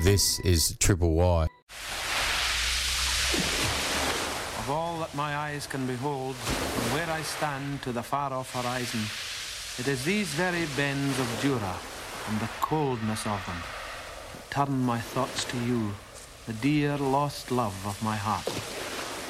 This is Triple Y. Of all that my eyes can behold, from where I stand to the far-off horizon, it is these very bends of Jura and the coldness of them that turn my thoughts to you, the dear lost love of my heart.